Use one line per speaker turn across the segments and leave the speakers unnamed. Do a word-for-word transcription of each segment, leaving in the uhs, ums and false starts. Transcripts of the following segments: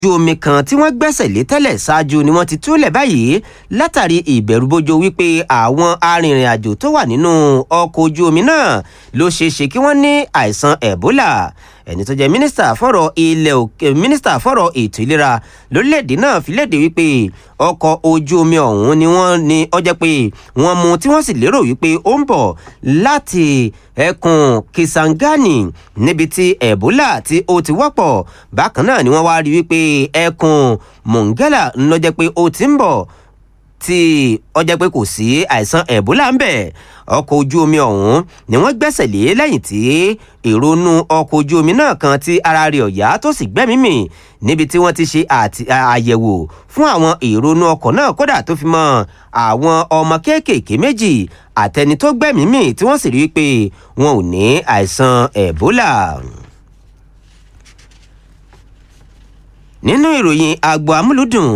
ojú omi kan tí wọ́n gbẹ́sẹ̀ lé tẹ́lẹ̀ ṣáájú ni wọ́n ti túlẹ̀ báyìí látàrí ìbẹ̀rùbojo wípé àwọn arìnrìn-àjò tó wà nínú ọkọ̀ ojú omi náà ló ṣeé ṣe kí wọ́n ní àìsàn Ebola ẹni tó jẹ́ mínísítà fọ́rọ̀ ilẹ̀ òkè mínísítà fọ́rọ̀ ètò ìlera lórílẹ̀‐èdè náà fi léde wípé ọkọ̀ ojú omi ọ̀hún ni wọ́n ní ó jẹ́ pé wọ́n mú tí wọ́n sì lérò wípé ó ń bọ̀ láti ẹkùn Kisangani níbi tí Ebola tí ó ti wọ́pọ̀ bákan náà ni wọ́n wá rí wípé ẹkùn Mongala ló jẹ́ pé ó ti ń bọ̀ tí ó jẹ́ pé kò sí àìsàn Ebola ń bẹ ọkọ̀ ojú omi ọ̀hún ni wọ́n gbẹ́sẹ̀ lé lẹ́yìn tí ìrònú ọkọ̀ ojú omi náà kan tí ara rẹ̀ ọ̀yá tó sì gbẹ́mìí mì níbi tí wọ́n ti ṣe àyẹ̀wò fún àwọn ìrònú ọkọ̀ náà kódà tó fi mọ́ àwọn ọmọ kéékèèké méjì àtẹni tó gbẹ́mìí mì tí wọ́n sì rí i pé wọn ò ní àìsàn Ebola. nínú ìròyìn agbo amúlùdùn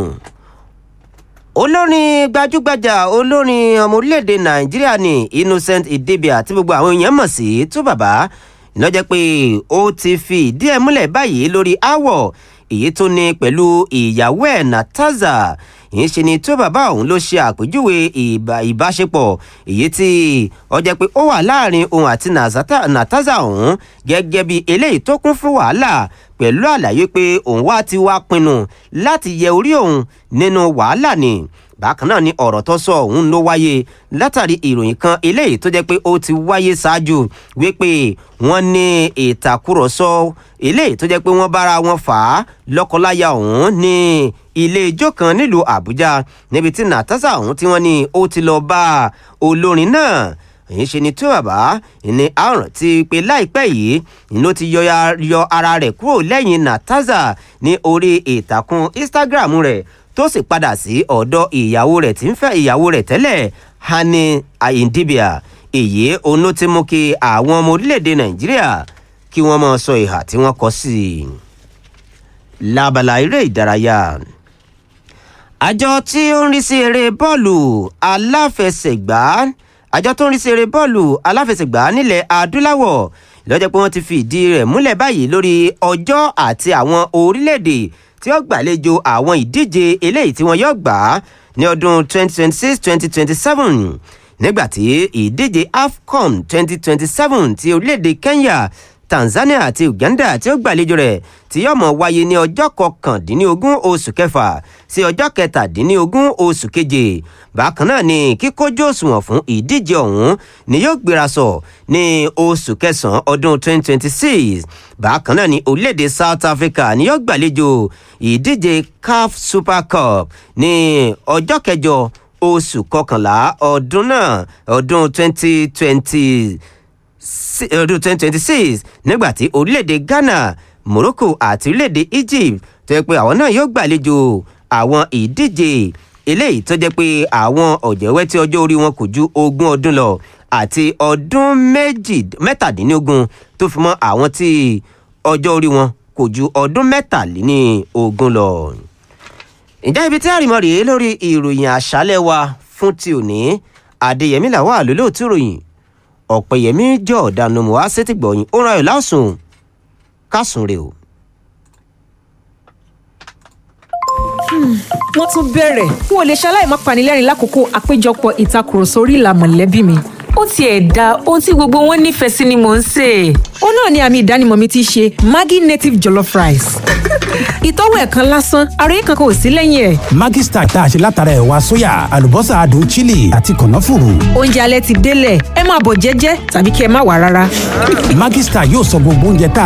olórin gbajúgbajà olórin ọmọ orílẹ̀-èdè Nàìjíríà ní Innocent Idibia tí gbogbo àwọn èèyàn mọ̀ sí Tú Bàbá iná jẹ́ pé ó ti fi ìdí ẹ̀ múlẹ̀ báyìí lórí aáwọ̀ èyí tó ní pẹ̀lú ìyàwó ẹ̀ Nataza ìyẹn ṣe ni Tú Bàbá ọ̀hún ló ṣe àpèjúwe ìbáṣepọ̀ èyí tí ó jẹ́ pé ó wà láàrin òun àti Nataza ọ̀hún gẹ́gẹ́ bí eléyìí tó kún fún wàhálà pẹ̀lú àlàyé pé òun wá ti wá pinnu láti yẹ orí òun nínú wàhálà ni bákan náà ni ọ̀rọ̀ tó sọ òun ló wáyé látàrí ìròyìn kan eléyìí tó jẹ́ pé ó ti wáyé ṣáájú wípé wọ́n ní ìtàkùrọ̀sọ eléyìí tó jẹ́ pé wọ́n bára wọn fà á lọ́kọláya òun ní ilé ijó kan nílùú Àbújá níbi tí Nataza òun tí wọ́n ní ó ti lọ bá olórin náà èyí ṣe ni Tú Bàbá ní àrùn ti pé láìpẹ́ yìí ló ti yọ ara rẹ̀ kúrò lẹ́yìn Nataza ní orí ìtàkùn Instagram rẹ̀ tó sì padà sí ọ̀dọ̀ ìyàwó rẹ̀ tí ń fẹ́ ìyàwó rẹ̀ tẹ́lẹ̀ Hani Idibia èyí òun ló ti mú kí àwọn ọmọ orílẹ̀-èdè Nàìjíríà kí wọ́n máa sọ ìhà tí wọ́n kọ sí i. lábala eré ìdárayá àjọ tí ó ń rí sí eré bọ́ọ̀lù aláfẹsẹ̀gbá àjọ tó ń rí sí eré bọ́ọ̀lù aláfẹsẹ̀gbá nílẹ̀ adúláwọ̀ lọ́jọ́ pé wọ́n ti fi ìdí rẹ̀ múlẹ̀ báyìí lórí ọjọ́ àti àwọn orílẹ̀-èdè tí ó gbàlejò àwọn ìdíje eléyìí tí wọ́n yóò gbà ní ọdún twenty twenty six twenty twenty seven nígbàtí ìdíje AFCON twenty twenty seven ti orílẹ̀-èdè Kenya Tanzania àti Uganda tí ó gbàlejò rẹ̀ tí yóò mọ̀ wáyé ní ọjọ́ kọkàndínlógún oṣù kẹfà sí ọjọ́ kẹtàdínlógún oṣù keje bákan náà ni kíkójú òṣùwọ̀n fún ìdíje ọ̀hún ni yóò gbéra sọ ní oṣù kẹsàn-án ọdún twenty twenty six bákan náà ni orílẹ̀-èdè South Africa ni yóò gbàlejò ìdíje CAF Super Cup ní ọjọ́ kẹjọ oṣù kọkànlá ọdún náà ọdún twenty twenty ọdún twenty twenty six nígbàtí orílẹ̀-èdè Ghana Morocco àti orílẹ̀-èdè Egypt tó yẹ pé àwọn náà yóò gbàlejò àwọn ìdíje eléyìí tó jẹ́ pé àwọn ọ̀jẹ̀wẹ́ tí ọjọ́ orí wọn kò ju ogún ọdún lọ àti ọdún méjì mẹ́tàdínlógún tó fi mọ́ àwọn tí ọjọ́ orí wọn kò ju ọdún mẹ́tàlélógún lọ. ǹjẹ́ ibi tí àrìmọ́ rèé lórí ìròyìn àṣálẹ́ wa fún ti òní Adéyẹmí làwọn àlólóòtú ròyìn Ọ̀pẹ̀yẹmí jọ ọ̀dànù mọ́ á sétí gbọ̀yìn ó ràn yọ̀ lásùn kásùn rè o.
wọ́n tún bẹ̀rẹ̀ n ò lè ṣaláì má panilẹ́rìn lákòókò àpéjọpọ̀ ìtakùrọ̀sọ orí ìlà mọ̀lẹ́bí mi.
ó tiẹ̀ da ohun tí gbogbo wọn nífẹ̀ẹ́ sí ni mò ń sè.
ó náà ni àmì ìdánimọ̀ mi ti ṣe Maggi native jollof rice. ìtọ́wò ẹ̀ kan lásán àròyé kankan ò sí lẹ́yìn ẹ̀.
Maggi Star tá a ṣe látara ẹ̀wà sóyà àlùbọ́sà adùn chili àti kànáfùrù.
oúnjẹ alẹ́ ti délẹ̀ ẹ máa bọ̀ jẹ́jẹ́ tàbí kí ẹ má wá rárá.
Maggi Star yóò sọ gbogbo oúnjẹ tá